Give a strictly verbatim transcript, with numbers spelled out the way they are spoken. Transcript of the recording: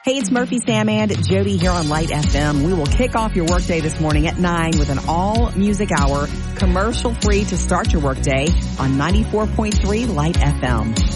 Hey, it's Murphy, Sam, and Jody here on Light F M. We will kick off your workday this morning at nine with an all-music hour, commercial-free to start your workday on ninety-four point three Light F M.